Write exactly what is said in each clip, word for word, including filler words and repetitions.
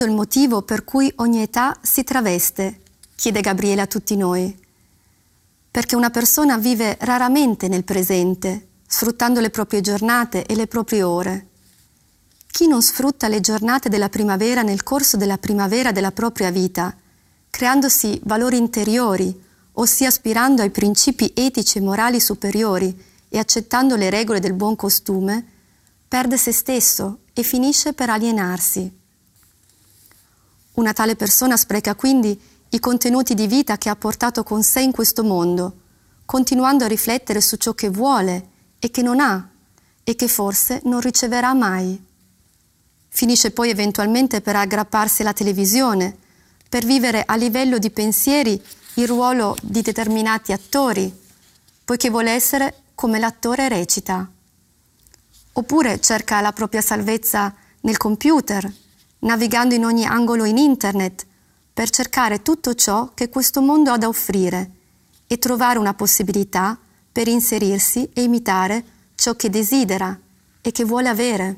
Il motivo per cui ogni età si traveste, chiede Gabriele a tutti noi. Perché una persona vive raramente nel presente, sfruttando le proprie giornate e le proprie ore. Chi non sfrutta le giornate della primavera nel corso della primavera della propria vita, creandosi valori interiori, ossia aspirando ai principi etici e morali superiori e accettando le regole del buon costume, perde se stesso e finisce per alienarsi. Una tale persona spreca quindi i contenuti di vita che ha portato con sé in questo mondo, continuando a riflettere su ciò che vuole e che non ha e che forse non riceverà mai. Finisce poi eventualmente per aggrapparsi alla televisione, per vivere a livello di pensieri il ruolo di determinati attori, poiché vuole essere come l'attore recita. Oppure cerca la propria salvezza nel computer, navigando in ogni angolo in internet, per cercare tutto ciò che questo mondo ha da offrire e trovare una possibilità per inserirsi e imitare ciò che desidera e che vuole avere.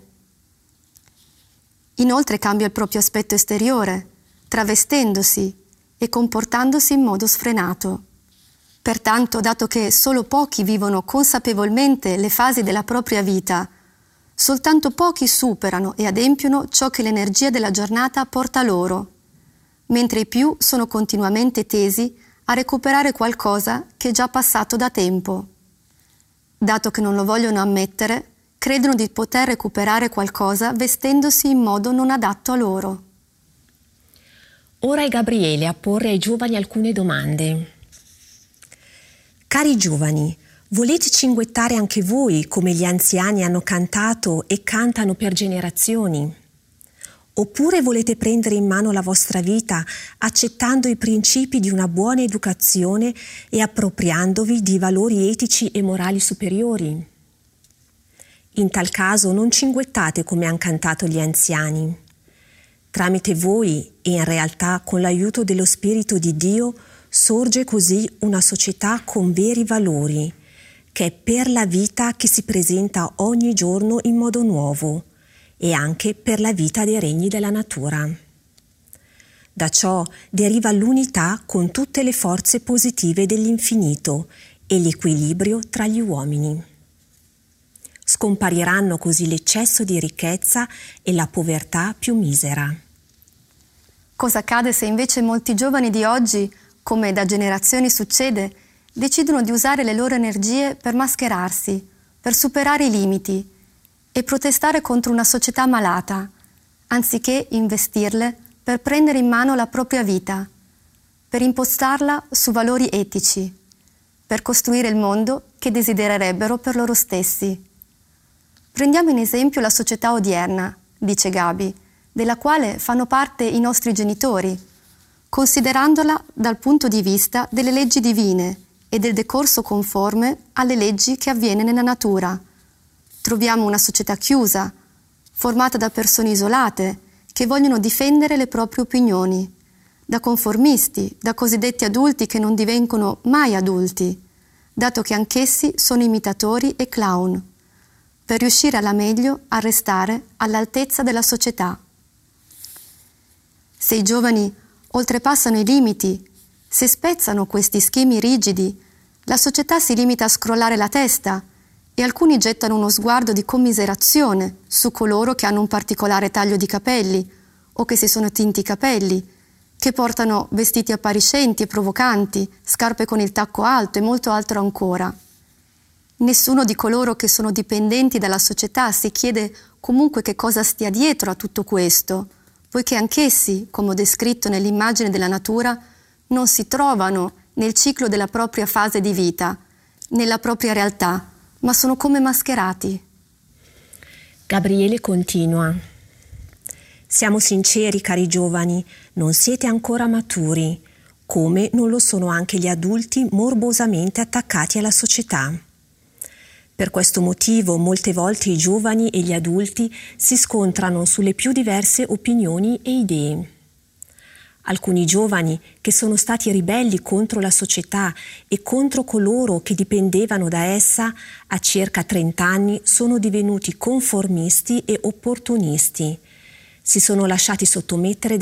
Inoltre cambia il proprio aspetto esteriore, travestendosi e comportandosi in modo sfrenato. Pertanto, dato che solo pochi vivono consapevolmente le fasi della propria vita, soltanto pochi superano e adempiono ciò che l'energia della giornata porta loro, mentre i più sono continuamente tesi a recuperare qualcosa che è già passato da tempo. Dato che non lo vogliono ammettere, credono di poter recuperare qualcosa vestendosi in modo non adatto a loro. Ora è Gabriele a porre ai giovani alcune domande. Cari giovani, volete cinguettare anche voi come gli anziani hanno cantato e cantano per generazioni? Oppure volete prendere in mano la vostra vita accettando i principi di una buona educazione e appropriandovi di valori etici e morali superiori? In tal caso non cinguettate come han cantato gli anziani. Tramite voi e in realtà con l'aiuto dello Spirito di Dio sorge così una società con veri valori, che è per la vita che si presenta ogni giorno in modo nuovo e anche per la vita dei regni della natura. Da ciò deriva l'unità con tutte le forze positive dell'infinito e l'equilibrio tra gli uomini. Scompariranno così l'eccesso di ricchezza e la povertà più misera. Cosa accade se invece molti giovani di oggi, come da generazioni succede, decidono di usare le loro energie per mascherarsi, per superare i limiti e protestare contro una società malata, anziché investirle per prendere in mano la propria vita, per impostarla su valori etici, per costruire il mondo che desidererebbero per loro stessi. Prendiamo in esempio la società odierna, dice Gabi, della quale fanno parte i nostri genitori, considerandola dal punto di vista delle leggi divine e del decorso conforme alle leggi che avviene nella natura. Troviamo una società chiusa, formata da persone isolate, che vogliono difendere le proprie opinioni, da conformisti, da cosiddetti adulti che non divengono mai adulti, dato che anch'essi sono imitatori e clown, per riuscire alla meglio a restare all'altezza della società. Se i giovani oltrepassano i limiti, se spezzano questi schemi rigidi, la società si limita a scrollare la testa e alcuni gettano uno sguardo di commiserazione su coloro che hanno un particolare taglio di capelli o che si sono tinti i capelli, che portano vestiti appariscenti e provocanti, scarpe con il tacco alto e molto altro ancora. Nessuno di coloro che sono dipendenti dalla società si chiede comunque che cosa stia dietro a tutto questo, poiché anch'essi, come ho descritto nell'immagine della natura, non si trovano nel ciclo della propria fase di vita, nella propria realtà, ma sono come mascherati. Gabriele continua. Siamo sinceri, cari giovani, non siete ancora maturi, come non lo sono anche gli adulti morbosamente attaccati alla società. Per questo motivo molte volte i giovani e gli adulti si scontrano sulle più diverse opinioni e idee. Alcuni giovani che sono stati ribelli contro la società e contro coloro che dipendevano da essa a circa trenta anni sono divenuti conformisti e opportunisti, si sono lasciati sottomettere